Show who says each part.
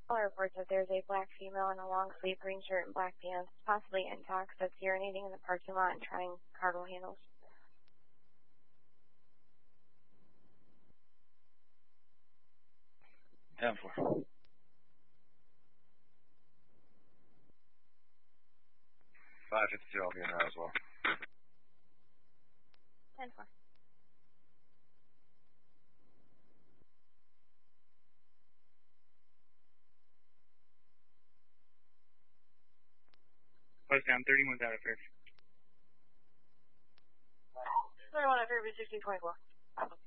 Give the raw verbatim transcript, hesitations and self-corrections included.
Speaker 1: All reports that there's a black female in a long sleeve green shirt and black pants, possibly intox, that's urinating in the parking lot and trying cargo handles.
Speaker 2: ten four. five fifty-two, I'll be in there as well.
Speaker 1: ten four.
Speaker 3: Post down, thirty-one's out of Fairview.
Speaker 1: thirty-one out of Fairview, sixteen twenty-four.